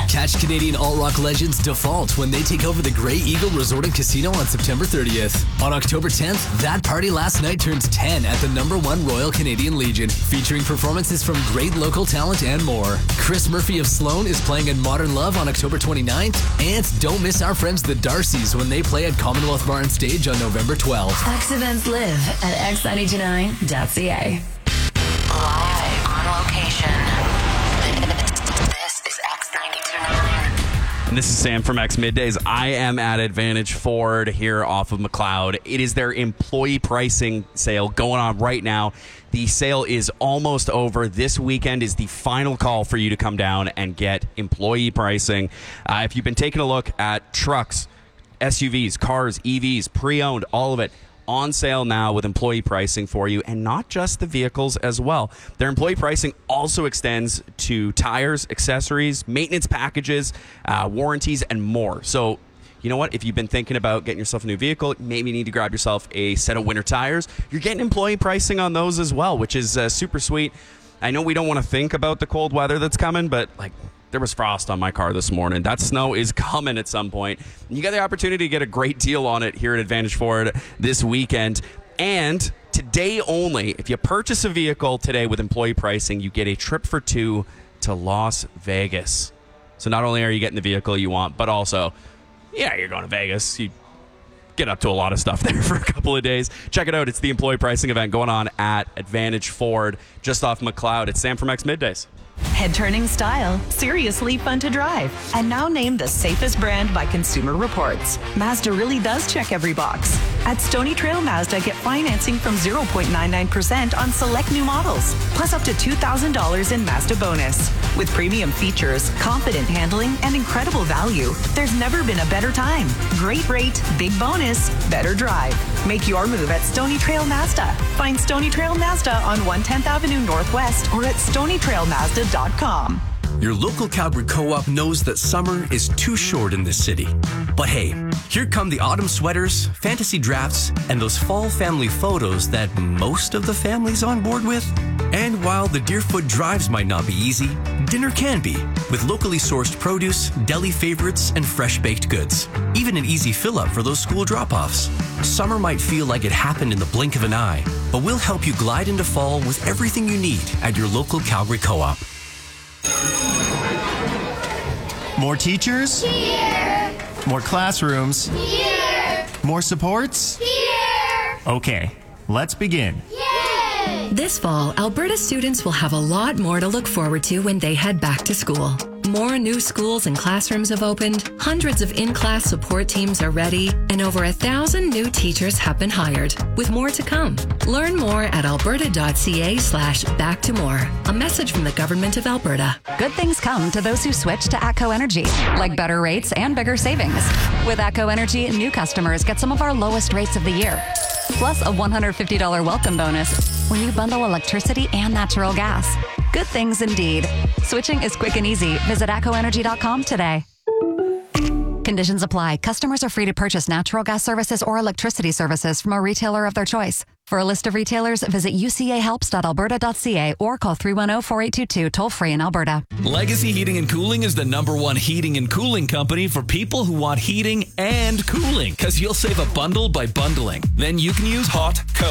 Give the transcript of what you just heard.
Catch Canadian alt-rock legends Default when they take over the Grey Eagle Resort and Casino on September 30th. On October 10th, That Party Last Night turns 10 at the #1 Royal Canadian Legion, featuring performances from great local talent and more. Chris Murphy of Sloan is playing at Modern Love on October 29th, and don't miss our friends the Darcys when they play at Commonwealth Bar and Stage on November 12th. X events live at x929.ca. Live on location. This is X929. And this is Sam from X Middays. I am at Advantage Ford here off of McLeod. It is their employee pricing sale going on right now. The sale is almost over. This weekend is the final call for you to come down and get employee pricing. If you've been taking a look at trucks, SUVs, cars, EVs, pre-owned, all of it, on sale now with employee pricing for you, and not just the vehicles as well. Their employee pricing also extends to tires, accessories, maintenance packages, warranties, and more. So, you know what? If you've been thinking about getting yourself a new vehicle, maybe you need to grab yourself a set of winter tires. You're getting employee pricing on those as well, which is super sweet. I know we don't want to think about the cold weather that's coming, but there was frost on my car this morning. That snow is coming at some point. You got the opportunity to get a great deal on it here at Advantage Ford this weekend. And today only, if you purchase a vehicle today with employee pricing, you get a trip for two to Las Vegas. So not only are you getting the vehicle you want, but also, you're going to Vegas. You get up to a lot of stuff there for a couple of days. Check it out. It's the employee pricing event going on at Advantage Ford just off McLeod. It's Sam from X Middays. Head-turning style, seriously fun to drive, and now named the safest brand by Consumer Reports. Mazda really does check every box. At Stony Trail Mazda, get financing from 0.99% on select new models, plus up to $2,000 in Mazda bonus. With premium features, confident handling, and incredible value, there's never been a better time. Great rate, big bonus, better drive. Make your move at Stony Trail Mazda. Find Stony Trail Mazda on 110th Avenue Northwest or at stonytrailmazda.com. Your local Calgary Co-op knows that summer is too short in this city. But hey, here come the autumn sweaters, fantasy drafts, and those fall family photos that most of the family's on board with. And while the Deerfoot drives might not be easy, dinner can be, with locally sourced produce, deli favorites, and fresh baked goods. Even an easy fill-up for those school drop-offs. Summer might feel like it happened in the blink of an eye, but we'll help you glide into fall with everything you need at your local Calgary Co-op. More teachers? Here! More classrooms? Here! More supports? Here! Okay, let's begin. Yay! This fall, Alberta students will have a lot more to look forward to when they head back to school. More new schools and classrooms have opened, hundreds of in-class support teams are ready, and over 1,000 new teachers have been hired, with more to come. Learn more at alberta.ca/back-to-more. A message from the Government of Alberta. Good things come to those who switch to ATCO Energy, like better rates and bigger savings. With ATCO Energy, new customers get some of our lowest rates of the year, plus a $150 welcome bonus when you bundle electricity and natural gas. Good things indeed. Switching is quick and easy. Visit ATCOenergy.com today. Conditions apply. Customers are free to purchase natural gas services or electricity services from a retailer of their choice. For a list of retailers, visit ucahelps.alberta.ca or call 310-4822 toll-free in Alberta. Legacy Heating and Cooling is the #1 heating and cooling company for people who want heating and cooling, because you'll save a bundle by bundling. Then you can use hot, cold,